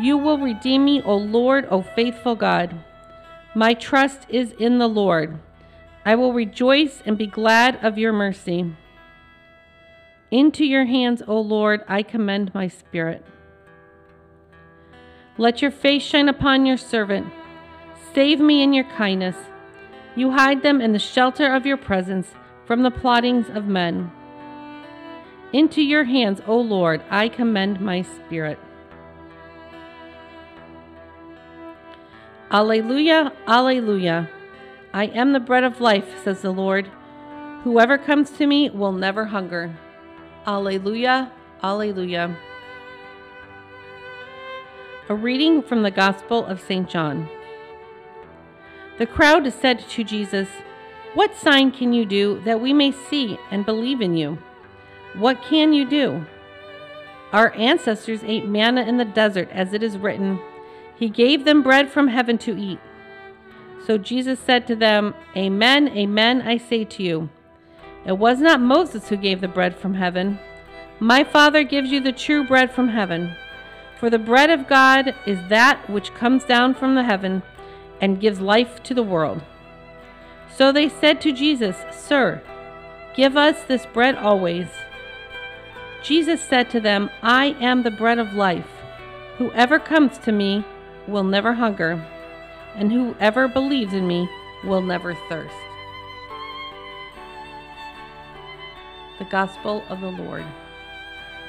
You will redeem me, O Lord, O faithful God. My trust is in the Lord. I will rejoice and be glad of your mercy. Into your hands, O Lord, I commend my spirit. Let your face shine upon your servant. Save me in your kindness. You hide them in the shelter of your presence from the plottings of men. Into your hands, O Lord, I commend my spirit. Alleluia, alleluia. I am the bread of life, says the Lord. Whoever comes to me will never hunger. Alleluia, alleluia. A reading from the Gospel of St. John. The crowd said to Jesus, "What sign can you do that we may see and believe in you? What can you do? Our ancestors ate manna in the desert, as it is written, 'He gave them bread from heaven to eat.'" So Jesus said to them, "Amen, amen, I say to you, it was not Moses who gave the bread from heaven. My Father gives you the true bread from heaven. For the bread of God is that which comes down from the heaven and gives life to the world." So they said to Jesus, "Sir, give us this bread always." Jesus said to them, "I am the bread of life. Whoever comes to me will never hunger, and whoever believes in me will never thirst." The Gospel of the Lord.